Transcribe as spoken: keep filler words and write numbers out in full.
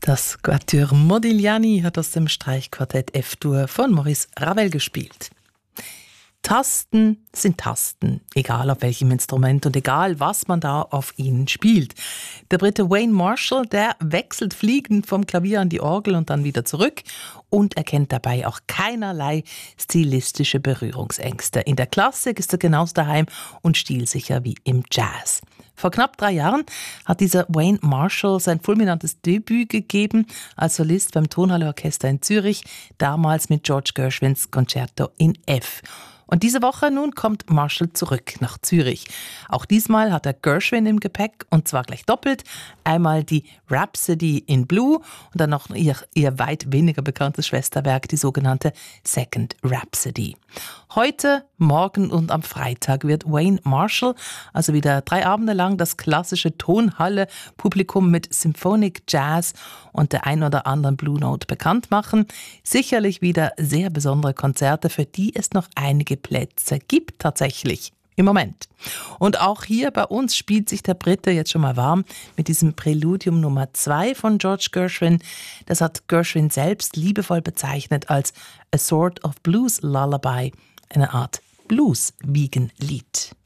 Das Quatuor Modigliani hat aus dem Streichquartett F-Dur von Maurice Ravel gespielt. Tasten sind Tasten, egal auf welchem Instrument und egal, was man da auf ihnen spielt. Der Brite Wayne Marshall, der wechselt fliegend vom Klavier an die Orgel und dann wieder zurück und erkennt dabei auch keinerlei stilistische Berührungsängste. In der Klassik ist er genauso daheim und stilsicher wie im Jazz. Vor knapp drei Jahren hat dieser Wayne Marshall sein fulminantes Debüt gegeben als Solist beim Tonhalle-Orchester in Zürich, damals mit George Gershwins Concerto in F. Und diese Woche nun kommt Marshall zurück nach Zürich. Auch diesmal hat er Gershwin im Gepäck und zwar gleich doppelt. Einmal die Rhapsody in Blue und dann noch ihr, ihr weit weniger bekanntes Schwesterwerk, die sogenannte Second Rhapsody. Heute, morgen und am Freitag wird Wayne Marshall also wieder drei Abende lang das klassische Tonhalle-Publikum mit Symphonic Jazz und der ein oder anderen Blue Note bekannt machen. Sicherlich wieder sehr besondere Konzerte, für die es noch einige Plätze gibt tatsächlich im Moment. Und auch hier bei uns spielt sich der Brite jetzt schon mal warm mit diesem Präludium Nummer zwei von George Gershwin. Das hat Gershwin selbst liebevoll bezeichnet als A Sort of Blues Lullaby, eine Art Blues-Wiegenlied.